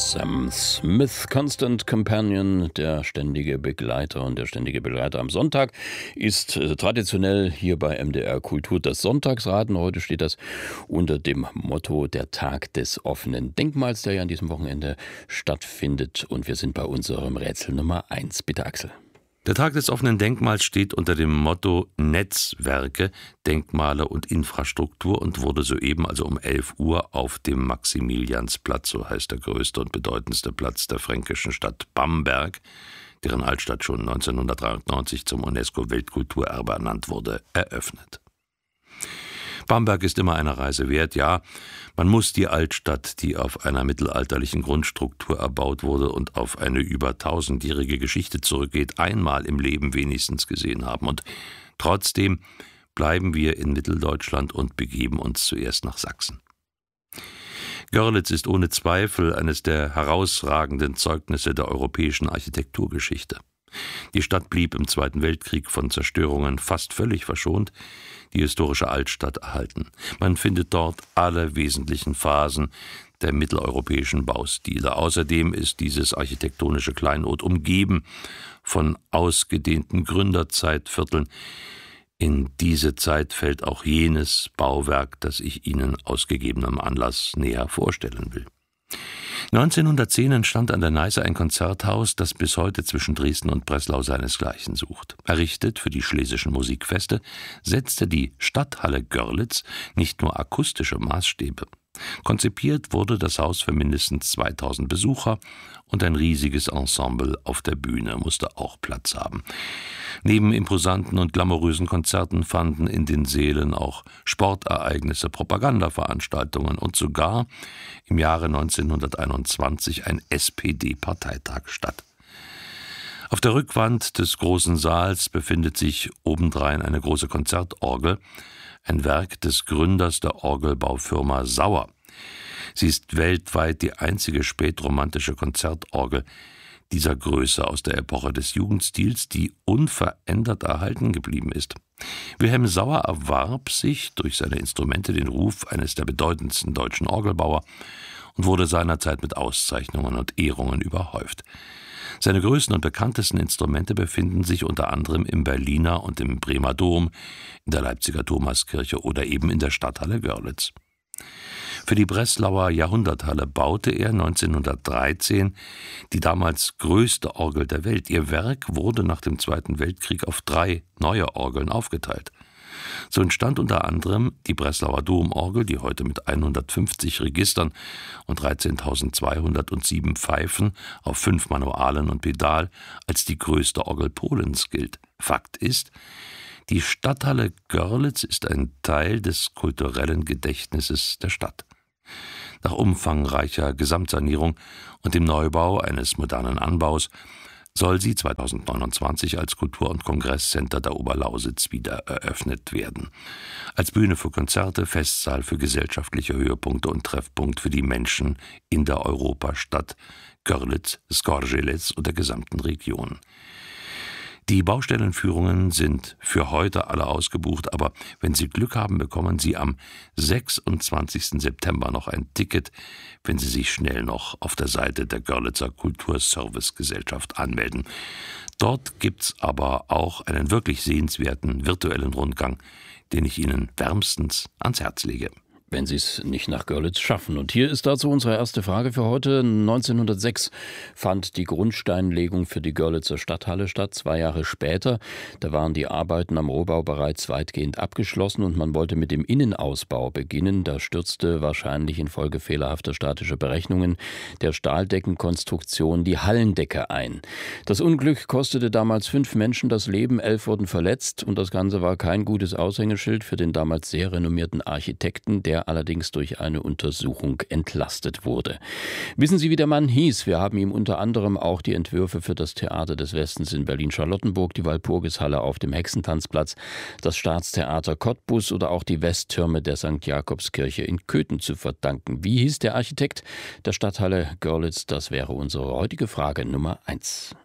Sam Smith, Constant Companion, der ständige Begleiter. Und der ständige Begleiter am Sonntag ist traditionell hier bei MDR Kultur das Sonntagsraten. Heute steht das unter dem Motto der Tag des offenen Denkmals, der ja an diesem Wochenende stattfindet. Und wir sind bei unserem Rätsel Nummer 1. Bitte, Axel. Der Tag des offenen Denkmals steht unter dem Motto Netzwerke, Denkmale und Infrastruktur und wurde soeben, also um 11 Uhr, auf dem Maximiliansplatz, so heißt der größte und bedeutendste Platz der fränkischen Stadt Bamberg, deren Altstadt schon 1993 zum UNESCO-Weltkulturerbe ernannt wurde, eröffnet. Bamberg ist immer eine Reise wert, ja. Man muss die Altstadt, die auf einer mittelalterlichen Grundstruktur erbaut wurde und auf eine über 1000-jährige Geschichte zurückgeht, einmal im Leben wenigstens gesehen haben. Und trotzdem bleiben wir in Mitteldeutschland und begeben uns zuerst nach Sachsen. Görlitz ist ohne Zweifel eines der herausragenden Zeugnisse der europäischen Architekturgeschichte. Die Stadt blieb im Zweiten Weltkrieg von Zerstörungen fast völlig verschont, die historische Altstadt erhalten. Man findet dort alle wesentlichen Phasen der mitteleuropäischen Baustile. Außerdem ist dieses architektonische Kleinod umgeben von ausgedehnten Gründerzeitvierteln. In diese Zeit fällt auch jenes Bauwerk, das ich Ihnen aus gegebenem Anlass näher vorstellen will. 1910 entstand an der Neiße ein Konzerthaus, das bis heute zwischen Dresden und Breslau seinesgleichen sucht. Errichtet für die Schlesischen Musikfeste, setzte die Stadthalle Görlitz nicht nur akustische Maßstäbe. Konzipiert wurde das Haus für mindestens 2000 Besucher und ein riesiges Ensemble auf der Bühne musste auch Platz haben. Neben imposanten und glamourösen Konzerten fanden in den Sälen auch Sportereignisse, Propagandaveranstaltungen und sogar im Jahre 1921 ein SPD-Parteitag statt. Auf der Rückwand des großen Saals befindet sich obendrein eine große Konzertorgel, ein Werk des Gründers der Orgelbaufirma Sauer. Sie ist weltweit die einzige spätromantische Konzertorgel dieser Größe aus der Epoche des Jugendstils, die unverändert erhalten geblieben ist. Wilhelm Sauer erwarb sich durch seine Instrumente den Ruf eines der bedeutendsten deutschen Orgelbauer und wurde seinerzeit mit Auszeichnungen und Ehrungen überhäuft. Seine größten und bekanntesten Instrumente befinden sich unter anderem im Berliner und im Bremer Dom, in der Leipziger Thomaskirche oder eben in der Stadthalle Görlitz. Für die Breslauer Jahrhunderthalle baute er 1913 die damals größte Orgel der Welt. Ihr Werk wurde nach dem Zweiten Weltkrieg auf 3 neue Orgeln aufgeteilt. So entstand unter anderem die Breslauer Domorgel, die heute mit 150 Registern und 13.207 Pfeifen auf 5 Manualen und Pedal als die größte Orgel Polens gilt. Fakt ist, die Stadthalle Görlitz ist ein Teil des kulturellen Gedächtnisses der Stadt. Nach umfangreicher Gesamtsanierung und dem Neubau eines modernen Anbaus soll sie 2029 als Kultur- und Kongresscenter der Oberlausitz wieder eröffnet werden. Als Bühne für Konzerte, Festsaal für gesellschaftliche Höhepunkte und Treffpunkt für die Menschen in der Europastadt Görlitz, Skorzelec und der gesamten Region. Die Baustellenführungen sind für heute alle ausgebucht, aber wenn Sie Glück haben, bekommen Sie am 26. September noch ein Ticket, wenn Sie sich schnell noch auf der Seite der Görlitzer Kulturservicegesellschaft anmelden. Dort gibt's aber auch einen wirklich sehenswerten virtuellen Rundgang, den ich Ihnen wärmstens ans Herz lege. Wenn Sie es nicht nach Görlitz schaffen. Und hier ist dazu unsere erste Frage für heute. 1906 fand die Grundsteinlegung für die Görlitzer Stadthalle statt. 2 Jahre später, da waren die Arbeiten am Rohbau bereits weitgehend abgeschlossen und man wollte mit dem Innenausbau beginnen. Da stürzte wahrscheinlich infolge fehlerhafter statischer Berechnungen der Stahldeckenkonstruktion die Hallendecke ein. Das Unglück kostete damals 5 Menschen das Leben, 11 wurden verletzt und das Ganze war kein gutes Aushängeschild für den damals sehr renommierten Architekten, der allerdings durch eine Untersuchung entlastet wurde. Wissen Sie, wie der Mann hieß? Wir haben ihm unter anderem auch die Entwürfe für das Theater des Westens in Berlin-Charlottenburg, die Walpurgishalle auf dem Hexentanzplatz, das Staatstheater Cottbus oder auch die Westtürme der St. Jakobskirche in Köthen zu verdanken. Wie hieß der Architekt der Stadthalle Görlitz? Das wäre unsere heutige Frage Nummer 1.